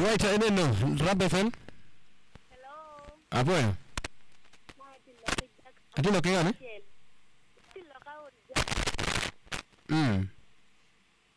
Waita eneno Rap FM. Hello. Apo. Atilo kigani? Tilo ka uri.